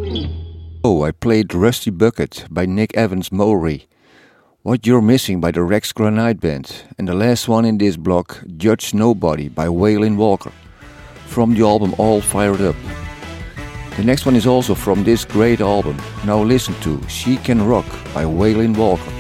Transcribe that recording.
Oh, I played Rusty Bucket by Nick Evans Mowry. What You're Missing by the Rex Granite Band. And the last one in this block, Judge Nobody by Waylon Walker. From the album All Fired Up. The next one is also from this great album. Now listen to She Can Rock by Waylon Walker.